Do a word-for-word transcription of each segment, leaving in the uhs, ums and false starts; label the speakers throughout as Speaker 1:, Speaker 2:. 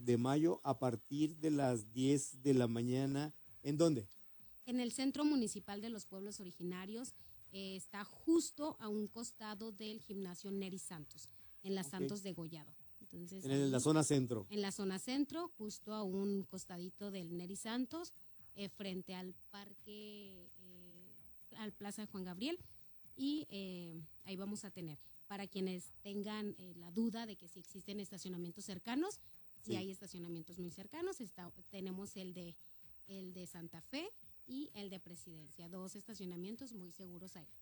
Speaker 1: de mayo a partir de las diez de la mañana. ¿En dónde?
Speaker 2: En el Centro Municipal de los Pueblos Originarios, eh, está justo a un costado del gimnasio Neri Santos, en las
Speaker 1: Ok.
Speaker 2: Santos de Gollado. Entonces,
Speaker 1: En
Speaker 2: ahí,
Speaker 1: el- la zona centro.
Speaker 2: en la zona centro, justo a un costadito del Neri Santos, eh, frente al parque, eh, al Plaza Juan Gabriel, y eh, ahí vamos a tener, para quienes tengan eh, la duda de que si existen estacionamientos cercanos, si
Speaker 1: Sí.
Speaker 2: hay estacionamientos muy cercanos, está, tenemos el de, el de Santa Fe y el de Presidencia, dos estacionamientos muy seguros ahí.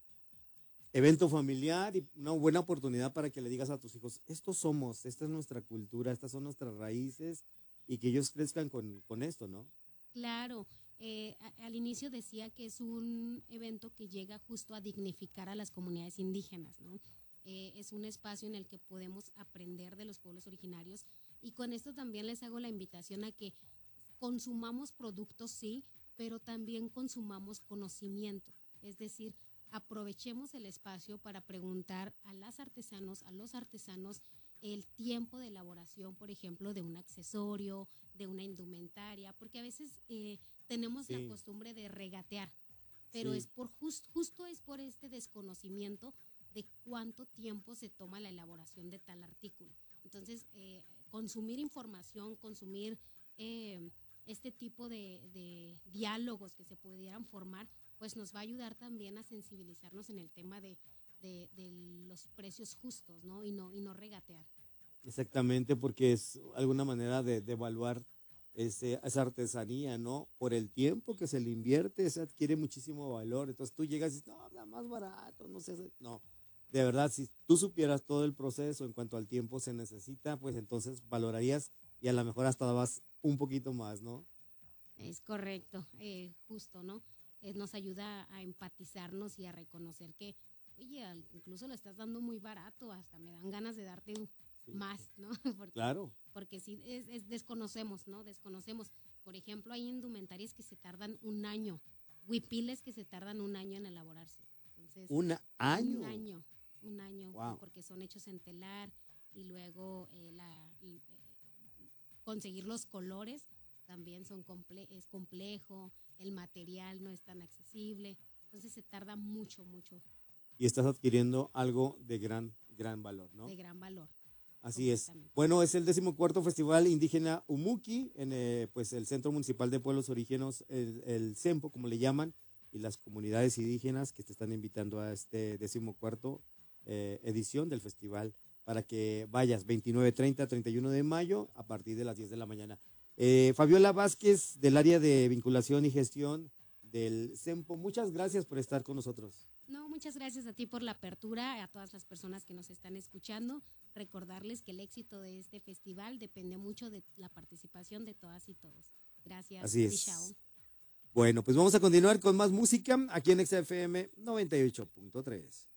Speaker 1: Evento familiar y una buena oportunidad para que le digas a tus hijos, estos somos, esta es nuestra cultura, estas son nuestras raíces y que ellos crezcan con, con esto, ¿no?
Speaker 2: Claro, eh, a- al inicio decía que es un evento que llega justo a dignificar a las comunidades indígenas, ¿no? Eh, es un espacio en el que podemos aprender de los pueblos originarios, y con esto también les hago la invitación a que consumamos productos, sí, pero también consumamos conocimiento, es decir, aprovechemos el espacio para preguntar a las artesanos, a los artesanos, el tiempo de elaboración, por ejemplo, de un accesorio, de una indumentaria, porque a veces eh, tenemos la
Speaker 1: Sí,
Speaker 2: costumbre de regatear, pero
Speaker 1: sí,
Speaker 2: es por just- justo es por este desconocimiento de cuánto tiempo se toma la elaboración de tal artículo. Entonces, eh, consumir información, consumir eh, este tipo de, de diálogos que se pudieran formar, pues nos va a ayudar también a sensibilizarnos en el tema de, de, de los precios justos, ¿no? Y no, y no regatear.
Speaker 1: exactamente, porque es alguna manera de, de evaluar ese, esa artesanía, ¿no? Por el tiempo que se le invierte, se adquiere muchísimo valor. Entonces tú llegas y dices, no, da más barato, no sé. No, de verdad, si tú supieras todo el proceso en cuanto al tiempo se necesita, pues entonces valorarías y a lo mejor hasta dabas un poquito más, ¿no?
Speaker 2: Es correcto, eh, justo, ¿no? Eh, nos ayuda a empatizarnos y a reconocer que, oye, al- incluso lo estás dando muy barato, hasta me dan ganas de darte un-
Speaker 1: Sí,
Speaker 2: más, ¿no? Porque,
Speaker 1: claro.
Speaker 2: porque sí, es, es- desconocemos, ¿no? Desconocemos. Por ejemplo, hay indumentarias que se tardan un año, huipiles que se tardan un año en elaborarse. Entonces,
Speaker 1: Un
Speaker 2: un
Speaker 1: año.
Speaker 2: año, un año,
Speaker 1: Wow.
Speaker 2: porque son hechos en telar, y luego eh, la, y, eh, conseguir los colores también son comple es complejo, el material no es tan accesible, entonces se tarda mucho, mucho,
Speaker 1: Y estás adquiriendo algo de gran, gran valor, ¿no?
Speaker 2: de gran valor,
Speaker 1: Así es.
Speaker 2: completamente.
Speaker 1: Bueno, es el decimocuarto Festival Indígena Umuki, en eh, pues el Centro Municipal de Pueblos Originos, el, el CEMPO, como le llaman, y las comunidades indígenas que te están invitando a este decimocuarto eh, edición del festival para que vayas veintinueve, treinta, treinta y uno de mayo a partir de las diez de la mañana. Eh, Fabiola Vázquez, del área de vinculación y gestión del CEMPO, muchas gracias por estar con nosotros.
Speaker 2: No, muchas gracias a ti por la apertura, a todas las personas que nos están escuchando. Recordarles que el éxito de este festival depende mucho de la participación de todas y todos. Gracias,
Speaker 1: Así
Speaker 2: Bishao.
Speaker 1: es. Bueno, pues vamos a continuar con más música aquí en X F M noventa y ocho punto tres.